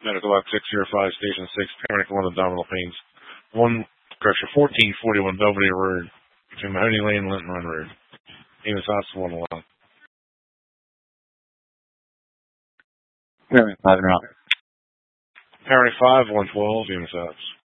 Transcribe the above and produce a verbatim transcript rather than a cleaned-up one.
Medical Box six zero five, Station six, paramedic one, abdominal pains. One, correction, fourteen forty-one Belvedere Road, between Mahoney Lane and Linton Run Road. Ames Hospital, one along. Paramedic five and out. Paramedic five, one twelve, Ames Hospital.